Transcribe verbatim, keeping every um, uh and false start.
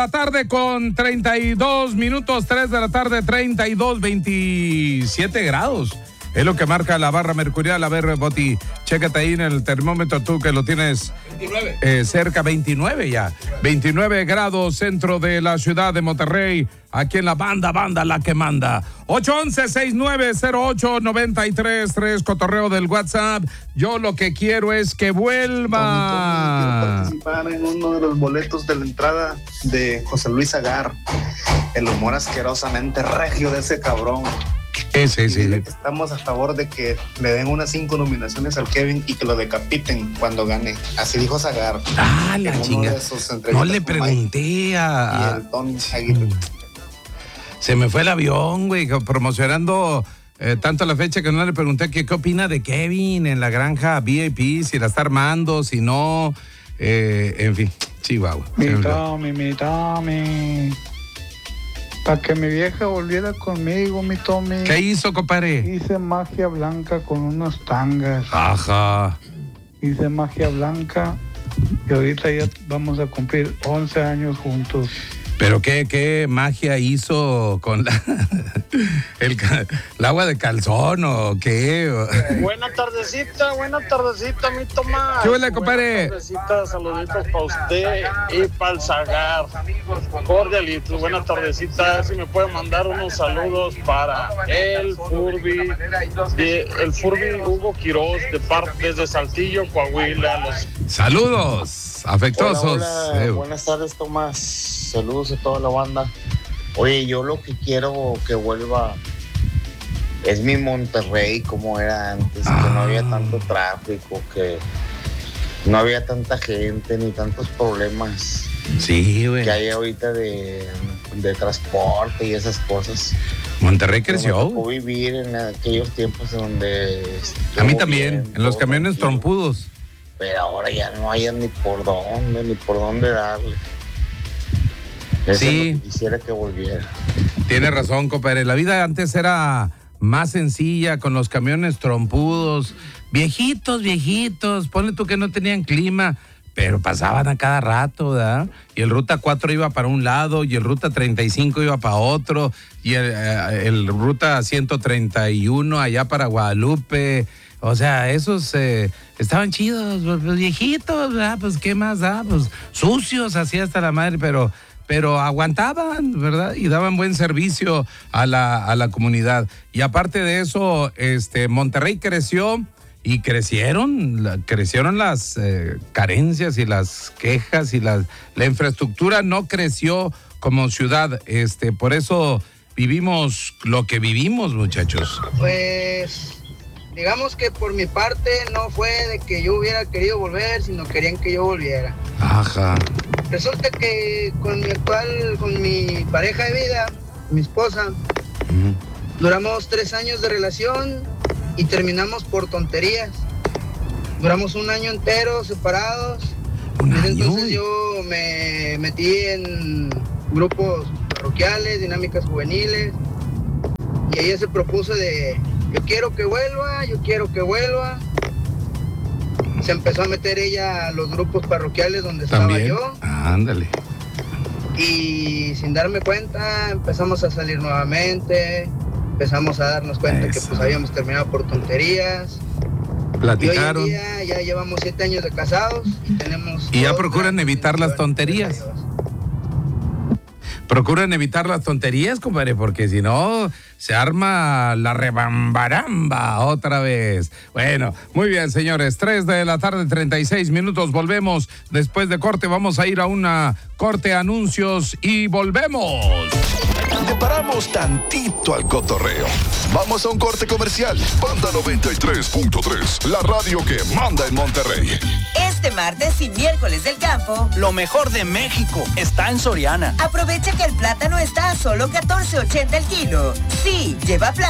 La tarde con treinta y dos minutos, tres de la tarde, treinta y dos, veintisiete grados. Es lo que marca la barra mercurial. A ver, Boti, chécate ahí en el termómetro tú que lo tienes veintinueve. Eh, cerca, veintinueve ya. veintinueve grados centro de la ciudad de Monterrey. Aquí en la banda, banda, la que manda. ocho once, sesenta y nueve cero ocho, noventa y tres tres, cotorreo del WhatsApp. Yo lo que quiero es que vuelva. Tony, Tony, quiero participar en uno de los boletos de la entrada de José Luis Agar. El humor asquerosamente regio de ese cabrón. Ese, sí. Estamos a favor de que le den unas cinco nominaciones al Kevin y que lo decapiten cuando gane. Así dijo Zagar. Ah, la chinga. No le pregunté a... Y el Tony Aguirre. Se me fue el avión, güey, promocionando eh, tanto la fecha que no le pregunté que, qué opina de Kevin en la granja V I P, si la está armando, si no, eh, en fin, chihuahua. Mi Tommy, mi Tommy. Para que mi vieja volviera conmigo, mi Tommy. ¿Qué hizo, compadre? Hice magia blanca con unas tangas. Ajá. Hice magia blanca y ahorita ya vamos a cumplir once años juntos. ¿Pero qué, qué magia hizo con la, el, el agua de calzón o qué? Buena tardecita, buena tardecita, mi Tomás. ¿Qué huele, compadre? Buena tardecita, saluditos para usted y para el Zagar. Cordialitos, buena tardecita. Si me puede mandar unos saludos para el Furby, de, el Furby Hugo Quiroz, de parte desde Saltillo, Coahuila. Los... Saludos afectuosos. Hola, hola. Buenas tardes, Tomás. Saludos a toda la banda. Oye, yo lo que quiero que vuelva es mi Monterrey como era antes, ah. que no había tanto tráfico, que no había tanta gente ni tantos problemas. Sí, güey. Que hay ahorita de, de transporte y esas cosas. Monterrey creció. Me tocó vivir en aquellos tiempos donde... A mí también, en los camiones trompudos. Pero ahora ya no hay ni por dónde, ni por dónde darle. Eso sí. Es lo que quisiera que volviera. Tiene razón, compadre. La vida antes era más sencilla, con los camiones trompudos, viejitos, viejitos. Ponle tú que no tenían clima, pero pasaban a cada rato, ¿verdad? Y el Ruta cuatro iba para un lado, y el Ruta treinta y cinco iba para otro, y el, el Ruta ciento treinta y uno allá para Guadalupe. O sea, esos eh, estaban chidos, pues viejitos, ¿verdad? Pues qué más da, pues sucios, así hasta la madre, pero... pero aguantaban, ¿verdad? Y daban buen servicio a la, a la comunidad. Y aparte de eso, este, Monterrey creció y crecieron, la, crecieron las eh, carencias y las quejas y la, la infraestructura no creció como ciudad. Este, por eso vivimos lo que vivimos, muchachos. Pues... digamos que por mi parte no fue de que yo hubiera querido volver, sino querían que yo volviera. Ajá. Resulta que con mi actual, con mi pareja de vida, mi esposa, uh-huh. duramos tres años de relación y terminamos por tonterías. Duramos un año entero separados. ¿Un año? Entonces yo me metí en grupos parroquiales, dinámicas juveniles, y ella se propuso de... yo quiero que vuelva, yo quiero que vuelva. Se empezó a meter ella a los grupos parroquiales donde estaba ¿También? yo. Ah, ándale. Y sin darme cuenta, empezamos a salir nuevamente. Empezamos a darnos cuenta Eso. que pues habíamos terminado por tonterías. Platicaron. Y hoy en día ya llevamos siete años de casados y tenemos... Y ya procuran evitar las tonterías. Procuran evitar las tonterías, compadre, porque si no, se arma la rebambaramba otra vez. Bueno, muy bien, señores. tres de la tarde, treinta y seis minutos. Volvemos después de corte. Vamos a ir a una corte, anuncios y volvemos. Le paramos tantito al cotorreo. Vamos a un corte comercial. Banda noventa y tres punto tres, la radio que manda en Monterrey. Este martes y miércoles del campo, lo mejor de México está en Soriana. Aprovecha que el plátano está a solo catorce ochenta el kilo. Sí, lleva plátano